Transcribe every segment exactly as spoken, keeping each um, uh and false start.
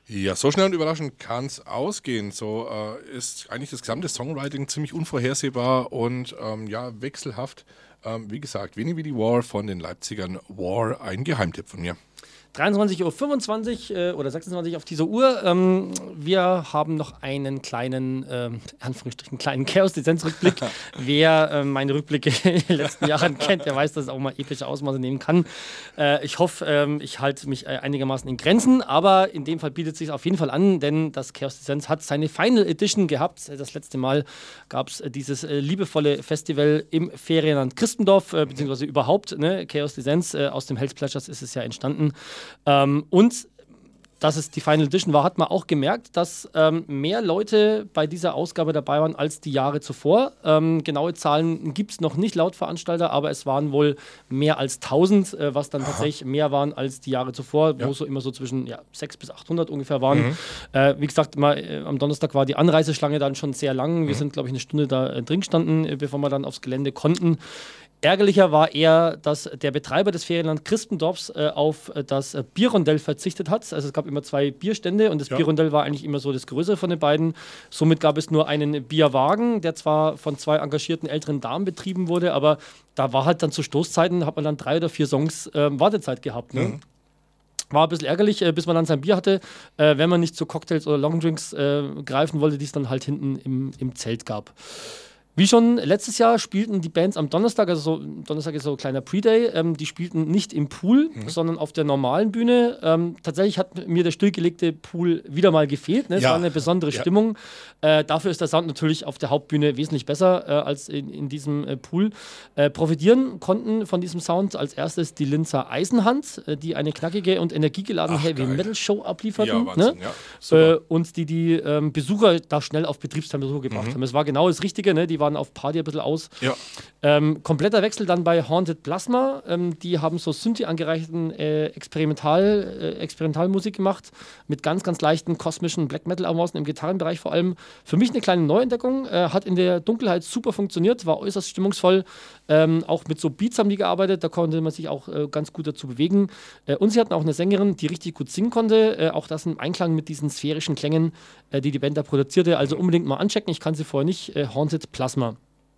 Ja, so schnell und überraschend kann es ausgehen. So äh, ist eigentlich das gesamte Songwriting ziemlich unvorhersehbar und ähm, ja, wechselhaft. Ähm, wie gesagt, Winnie wie War von den Leipzigern War, ein Geheimtipp von mir. dreiundzwanzig Uhr fünfundzwanzig äh, oder sechsundzwanzig auf dieser Uhr. Ähm, wir haben noch einen kleinen, ähm, Anführungsstrichen, kleinen Chaos-Lizenz-Rückblick. Wer äh, meine Rückblicke in den letzten Jahren kennt, der weiß, dass es auch mal epische Ausmaße nehmen kann. Äh, ich hoffe, ähm, ich halte mich äh, einigermaßen in Grenzen, aber in dem Fall bietet es sich auf jeden Fall an, denn das Chaos-Lizenz hat seine Final Edition gehabt. Das letzte Mal gab es äh, dieses äh, liebevolle Festival im Ferienland Christendorf, äh, beziehungsweise überhaupt, ne? Chaos-Lizenz, äh, aus dem Hells Pleasures ist es ja entstanden. Ähm, und dass es die Final Edition war, hat man auch gemerkt, dass ähm, mehr Leute bei dieser Ausgabe dabei waren als die Jahre zuvor. Ähm, genaue Zahlen gibt es noch nicht laut Veranstalter, aber es waren wohl mehr als tausend, äh, was dann Aha. tatsächlich mehr waren als die Jahre zuvor, ja. wo so immer so zwischen ja, sechshundert bis achthundert ungefähr waren. Mhm. Äh, wie gesagt, mal, äh, am Donnerstag war die Anreiseschlange dann schon sehr lang. Mhm. Wir sind, glaube ich, eine Stunde da äh, drin gestanden, äh, bevor wir dann aufs Gelände konnten. Ärgerlicher war eher, dass der Betreiber des Ferienland Christendorfs äh, auf äh, das äh, Bierrondell verzichtet hat. Also es gab immer zwei Bierstände und das ja. Bierrondell war eigentlich immer so das größere von den beiden. Somit gab es nur einen Bierwagen, der zwar von zwei engagierten älteren Damen betrieben wurde, aber da war halt dann zu Stoßzeiten, hat man dann drei oder vier Songs äh, Wartezeit gehabt. Ne? Mhm. War ein bisschen ärgerlich, äh, bis man dann sein Bier hatte, äh, wenn man nicht zu Cocktails oder Longdrinks äh, greifen wollte, die es dann halt hinten im, im Zelt gab. Wie schon letztes Jahr spielten die Bands am Donnerstag, also so, Donnerstag ist so ein kleiner Pre-Day, ähm, die spielten nicht im Pool, mhm. sondern auf der normalen Bühne. Ähm, tatsächlich hat mir der stillgelegte Pool wieder mal gefehlt. Ne? Es ja. war eine besondere ja. Stimmung. Äh, dafür ist der Sound natürlich auf der Hauptbühne wesentlich besser äh, als in, in diesem äh, Pool. Äh, profitieren konnten von diesem Sound als erstes die Linzer Eisenhand, äh, die eine knackige und energiegeladene Heavy-Metal-Show ablieferten. Ja, Wahnsinn, ne? ja. Äh, und die die ähm, Besucher da schnell auf Betriebstemperatur gebracht mhm. haben. Es war genau das Richtige, ne? Die waren auf Party ein bisschen aus. Ja. Ähm, kompletter Wechsel dann bei Haunted Plasma. Ähm, die haben so Synthi angereichten äh, Experimental, äh, Experimentalmusik gemacht mit ganz, ganz leichten kosmischen Black Metal-Avancen im Gitarrenbereich vor allem. Für mich eine kleine Neuentdeckung. Äh, hat in der Dunkelheit super funktioniert, war äußerst stimmungsvoll. Ähm, auch mit so Beats haben die gearbeitet, da konnte man sich auch äh, ganz gut dazu bewegen. Äh, und sie hatten auch eine Sängerin, die richtig gut singen konnte. Äh, auch das im Einklang mit diesen sphärischen Klängen, äh, die die Band da produzierte. Also unbedingt mal anchecken. Ich kann sie vorher nicht. Äh, Haunted Plasma.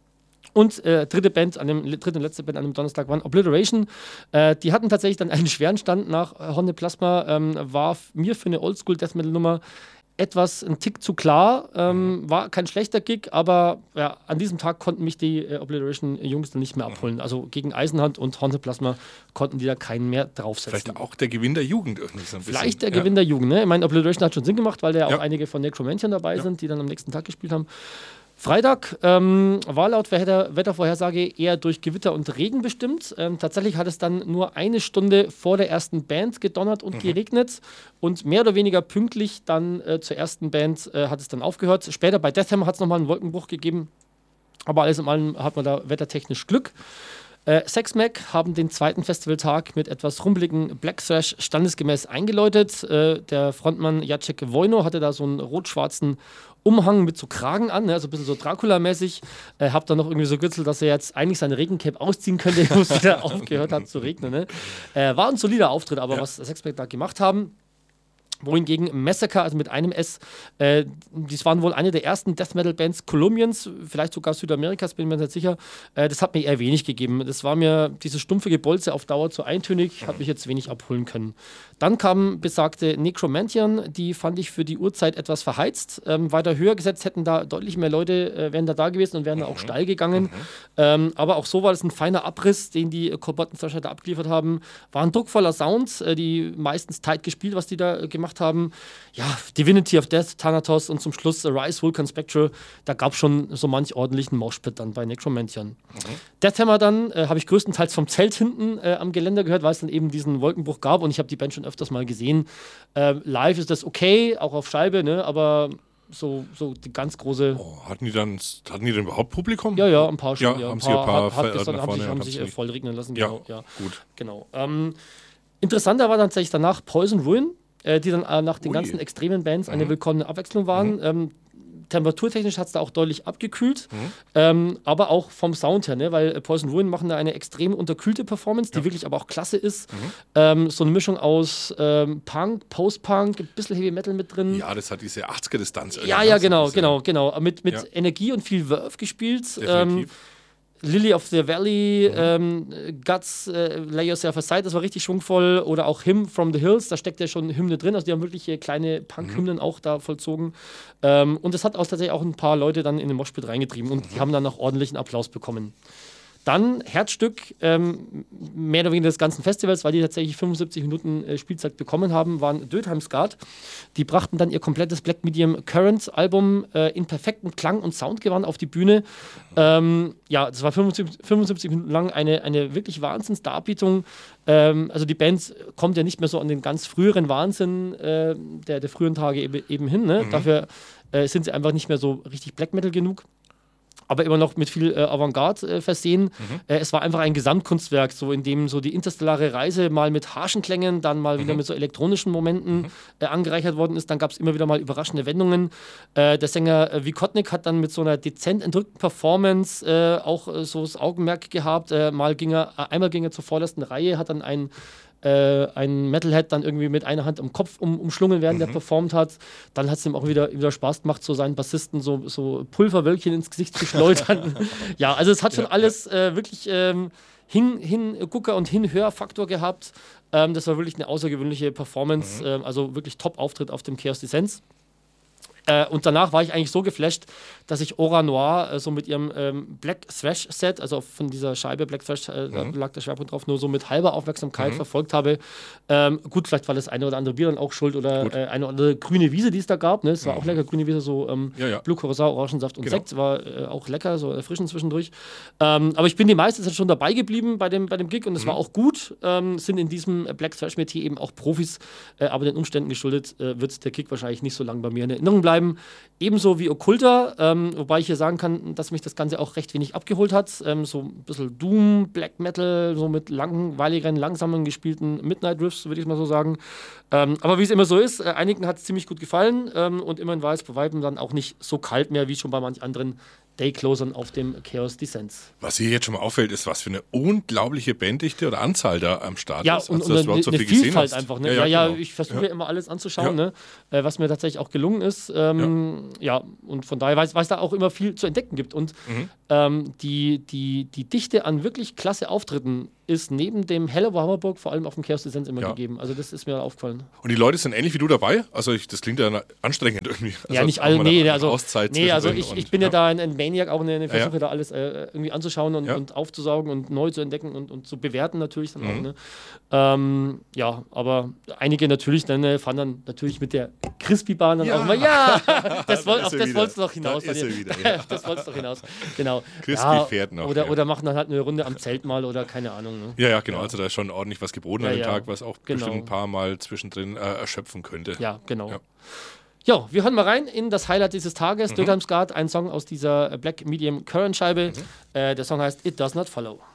Und äh, dritte Band, an dem, dritte und letzte Band an dem Donnerstag waren Obliteration. Äh, die hatten tatsächlich dann einen schweren Stand nach äh, Haunted Plasma. Ähm, war f- mir für eine Oldschool-Death-Metal-Nummer etwas ein Tick zu klar. Ähm, war kein schlechter Gig, aber ja, an diesem Tag konnten mich die äh, Obliteration-Jungs dann nicht mehr abholen. Also gegen Eisenhand und Haunted Plasma konnten die da keinen mehr draufsetzen. Vielleicht auch der Gewinn der Jugend irgendwie so ein bisschen. Vielleicht der ja. Gewinn der Jugend. Ne? Ich meine, Obliteration hat schon Sinn gemacht, weil da ja ja. auch einige von Necromantian dabei ja. sind, die dann am nächsten Tag gespielt haben. Freitag ähm, war laut Wetter- Wettervorhersage eher durch Gewitter und Regen bestimmt. Ähm, tatsächlich hat es dann nur eine Stunde vor der ersten Band gedonnert und mhm. geregnet. Und mehr oder weniger pünktlich dann äh, zur ersten Band äh, hat es dann aufgehört. Später bei Deathhammer hat es nochmal einen Wolkenbruch gegeben. Aber alles in allem hat man da wettertechnisch Glück. Äh, Sexmac haben den zweiten Festivaltag mit etwas rumpeligen Black Thrash standesgemäß eingeläutet. Äh, der Frontmann Jacek Wojno hatte da so einen rot-schwarzen Umhang mit so Kragen an, ne? Also ein bisschen so Dracula-mäßig. Äh, hab dann noch irgendwie so gürzel, dass er jetzt eigentlich seine Regencape ausziehen könnte, wo es wieder aufgehört hat zu regnen. Ne? Äh, war ein solider Auftritt, aber ja. was Sexmac da gemacht haben. Wohingegen Massacre, also mit einem S, äh, dies waren wohl eine der ersten Death Metal Bands Kolumbiens, vielleicht sogar Südamerikas, bin ich mir nicht sicher. Äh, das hat mir eher wenig gegeben. Das war mir, diese stumpfe Gebolze auf Dauer zu eintönig, hat mich jetzt wenig abholen können. Dann kam besagte Necromantian, die fand ich für die Uhrzeit etwas verheizt. Ähm, weiter höher gesetzt hätten da deutlich mehr Leute, äh, wären da da gewesen und wären da auch steil gegangen. Mhm. Ähm, aber auch so war das ein feiner Abriss, den die Cobalt und Thresher da abgeliefert haben. War ein druckvoller Sound, äh, die meistens tight gespielt, was die da äh, gemacht haben. Ja, Divinity of Death, Thanatos und zum Schluss Arise, Vulcan Spectre. Da gab es schon so manch ordentlichen Moshpit dann bei Necromantian. Mhm. Deathhammer dann äh, habe ich größtenteils vom Zelt hinten äh, am Geländer gehört, weil es dann eben diesen Wolkenbruch gab und ich habe die Band schon öfters mal gesehen. Äh, live ist das okay, auch auf Scheibe, ne? Aber so, so die ganz große. Oh, hatten die dann hatten die denn überhaupt Publikum? Ja, ja, ein paar schon. Ja, ja, haben ein sie ein paar hat, hat gestern, nach haben vorne sich, haben und sich haben äh, voll regnen lassen. Ja, Genau. Ja, gut. Genau. Ähm, interessanter war dann tatsächlich danach Poison Ruin, äh, die dann äh, nach den Ui. ganzen extremen Bands eine Mhm. willkommene Abwechslung waren. Mhm. Ähm, temperaturtechnisch hat es da auch deutlich abgekühlt, mhm. ähm, aber auch vom Sound her, ne? Weil äh, Poison Ruin machen da eine extrem unterkühlte Performance, die ja. wirklich aber auch klasse ist. Mhm. Ähm, so eine Mischung aus ähm, Punk, Post-Punk, ein bisschen Heavy Metal mit drin. Ja, das hat diese achtziger-Distanz. Ja, ja, genau, genau, genau. Mit, mit ja. Energie und viel Verve gespielt. Definitiv. Ähm, Lily of the Valley, mhm. ähm, Guts, äh, Lay Yourself Aside, das war richtig schwungvoll. Oder auch Hymn from the Hills, da steckt ja schon Hymne drin. Also die haben wirklich kleine Punk-Hymnen mhm. auch da vollzogen. Ähm, und das hat auch tatsächlich auch ein paar Leute dann in den Moshpit reingetrieben. Und mhm. die haben dann auch ordentlichen Applaus bekommen. Dann Herzstück, ähm, mehr oder weniger des ganzen Festivals, weil die tatsächlich fünfundsiebzig Minuten äh, Spielzeit bekommen haben, waren Dödheim-Skat. Die brachten dann ihr komplettes Black Medium Currents Album äh, in perfektem Klang und Soundgewand auf die Bühne. Ähm, ja, das war fünfundsiebzig, fünfundsiebzig Minuten lang eine, eine wirklich Wahnsinnsdarbietung. Ähm, also die Band kommt ja nicht mehr so an den ganz früheren Wahnsinn äh, der, der frühen Tage eben, eben hin. Ne? Mhm. Dafür äh, sind sie einfach nicht mehr so richtig Black Metal genug. Aber immer noch mit viel äh, Avantgarde äh, versehen. Mhm. Äh, es war einfach ein Gesamtkunstwerk, so in dem so die interstellare Reise mal mit harschen Klängen, dann mal mhm. wieder mit so elektronischen Momenten mhm. äh, angereichert worden ist. Dann gab es immer wieder mal überraschende Wendungen. Äh, der Sänger äh, Wikotnik hat dann mit so einer dezent entrückten Performance äh, auch äh, so das Augenmerk gehabt. Äh, mal ging er, äh, einmal ging er zur vordersten Reihe, hat dann ein Äh, ein Metalhead dann irgendwie mit einer Hand am Kopf um, umschlungen, während mhm. der performt hat. Dann hat es ihm auch wieder, wieder Spaß gemacht, so seinen Bassisten so, so Pulverwölkchen ins Gesicht zu schleudern. Ja, also es hat schon ja, alles ja. Äh, wirklich ähm, hin, Hingucker- und Hinhörfaktor gehabt. Ähm, das war wirklich eine außergewöhnliche Performance, mhm. ähm, also wirklich Top-Auftritt auf dem Chaos Descents. Äh, und danach war ich eigentlich so geflasht, dass ich Aura Noir äh, so mit ihrem ähm, Black Thrash Set, also von dieser Scheibe Black Thrash, äh, mhm. da lag der Schwerpunkt drauf, nur so mit halber Aufmerksamkeit mhm. verfolgt habe. Ähm, gut, vielleicht war das eine oder andere Bier dann auch schuld oder äh, eine oder andere grüne Wiese, die es da gab. Ne? Es war mhm. auch lecker, grüne Wiese, so ähm, ja, ja. Blue Curacao, Orangensaft und genau. Sekt, war äh, auch lecker, so erfrischend zwischendurch. Ähm, aber ich bin die meiste Zeit schon dabei geblieben bei dem, bei dem Gig und es mhm. war auch gut. Ähm, sind in diesem Black Thrash Metier eben auch Profis, äh, aber den Umständen geschuldet äh, wird der Gig wahrscheinlich nicht so lange bei mir in Erinnerung bleiben. Ebenso wie Okkulta, ähm, wobei ich hier sagen kann, dass mich das Ganze auch recht wenig abgeholt hat. Ähm, so ein bisschen Doom, Black Metal, so mit langweiligeren, langsamen gespielten Midnight Riffs, würde ich mal so sagen. Ähm, aber wie es immer so ist, äh, einigen hat es ziemlich gut gefallen ähm, und immerhin war es bei weitem dann auch nicht so kalt mehr wie schon bei manch anderen Dayclosern auf dem Chaos Descents. Was hier jetzt schon mal auffällt, ist, was für eine unglaubliche Banddichte oder Anzahl da am Start ja, ist. Und, und eine, so eine Vielfalt einfach. Ne? Ja, ja, ja genau. Ich versuche ja immer alles anzuschauen, ja. ne? äh, was mir tatsächlich auch gelungen ist. Ähm, ja. ja, und von daher, weil es da auch immer viel zu entdecken gibt. Und mhm. ähm, die, die, die Dichte an wirklich klasse Auftritten ist neben dem Hellevo Hammerburg vor allem auf dem Chaos Descents immer ja. gegeben. Also das ist mir aufgefallen. Und die Leute sind ähnlich wie du dabei? Also ich, das klingt ja anstrengend irgendwie. Also ja, nicht alle, nee, also, nee, also ich, ich bin ja, ja da ein, ein Maniac, auch eine, eine Versuche ja. da alles äh, irgendwie anzuschauen und, ja. und aufzusaugen und neu zu entdecken und, und zu bewerten natürlich dann mhm. auch. Ne? Ähm, ja, aber einige natürlich dann äh, fahren dann natürlich mit der Crispy-Bahn dann ja. auch mal, ja, das woll, auf das wolltest du noch hinaus. Da wieder, ja. Das wolltest du noch hinaus, genau. Crispy ja, fährt noch. Oder, ja. oder machen dann halt eine Runde am Zelt mal oder keine Ahnung. Ne? Ja, ja, genau. Ja. Also da ist schon ordentlich was geboten ja, an dem ja. Tag, was auch genau. bestimmt ein paar Mal zwischendrin äh, erschöpfen könnte. Ja, genau. Ja. Ja, wir hören mal rein in das Highlight dieses Tages, mhm. Dödheim Skat, ein Song aus dieser Black Medium Current Scheibe. Mhm. Äh, der Song heißt It Does Not Follow.